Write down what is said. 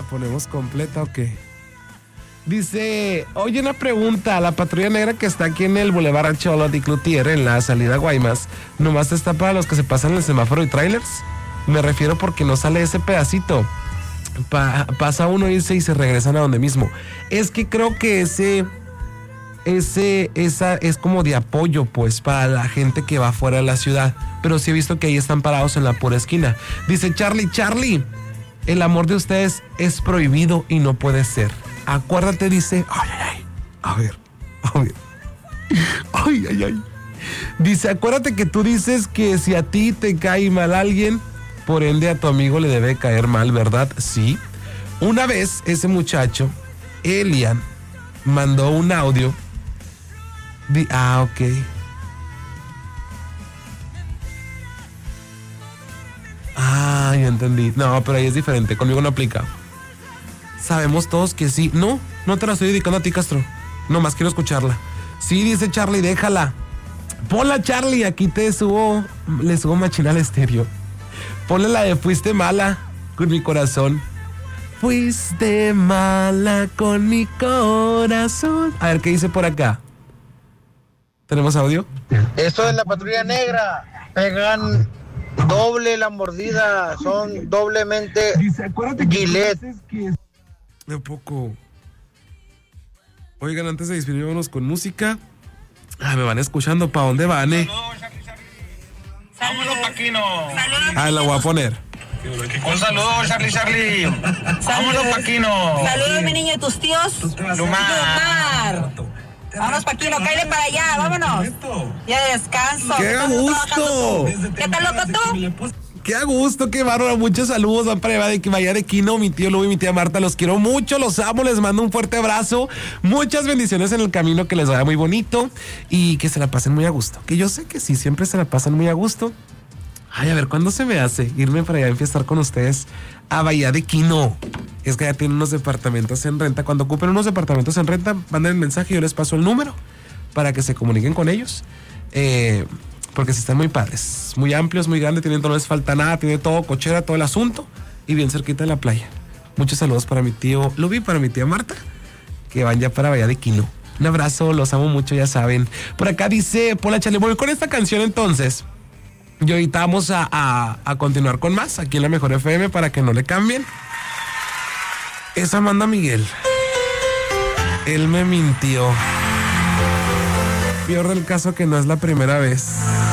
ponemos completa o qué? Dice, oye, una pregunta. La patrulla negra que está aquí en el Boulevard Ancholo de Cloutier, en la salida a Guaymas, ¿nomás está para los que se pasan en el semáforo y trailers? Me refiero porque no sale ese pedacito. Pasa uno y se regresan a donde mismo. Es que creo que esa es como de apoyo, pues, para la gente que va fuera de la ciudad. Pero sí he visto que ahí están parados en la pura esquina. Dice Charlie, el amor de ustedes es prohibido y no puede ser. Acuérdate, dice, ay. Dice, acuérdate que tú dices que si a ti te cae mal alguien, por ende a tu amigo le debe caer mal, ¿verdad? Sí. Una vez ese muchacho, Elian, mandó un audio. Ok. Ya entendí. No, pero ahí es diferente. Conmigo no aplica. Sabemos todos que sí. No te la estoy dedicando a ti, Castro. Nomás quiero escucharla. Sí, dice Charlie, déjala. Ponla, Charlie, aquí le subo machina al estéreo. Ponle la de fuiste mala con mi corazón. Fuiste mala con mi corazón. A ver, ¿qué dice por acá? ¿Tenemos audio? Eso es la patrulla negra. Pegan doble la mordida. Son doblemente Gillette. De poco. Oigan, antes de despedirnos con música. Me van escuchando. ¿Para dónde van, Vámonos, Paquino. La voy a poner. Un saludo, Charlie. Vámonos, Paquino. Saludos, mi niño, tus tíos. Lumar. Vámonos, Paquino, cállate para allá, vámonos. Ya descanso. ¡Qué a gusto! ¿Qué tal, loco tú? ¡Qué a gusto, qué bárbaro! Muchos saludos, van para allá de Quino, mi tío Luis y mi tía Marta, los quiero mucho, los amo, les mando un fuerte abrazo, muchas bendiciones en el camino, que les vaya muy bonito y que se la pasen muy a gusto, que yo sé que sí, siempre se la pasan muy a gusto. A ver, ¿cuándo se me hace irme para allá a fiestar con ustedes a Bahía de Quino? Es que ya tienen unos departamentos en renta. Cuando ocupen unos departamentos en renta, manden el mensaje y yo les paso el número para que se comuniquen con ellos. Porque sí están muy padres, muy amplios, muy grandes, no les falta nada, tiene todo, cochera, todo el asunto y bien cerquita de la playa. Muchos saludos para mi tío Lubi, para mi tía Marta, que van ya para Bahía de Quino. Un abrazo, los amo mucho, ya saben. Por acá dice Pola Chale, voy con esta canción entonces. Y ahorita vamos a continuar con más aquí en la Mejor FM para que no le cambien. Es Amanda Miguel. Él me mintió. Peor del caso que no es la primera vez.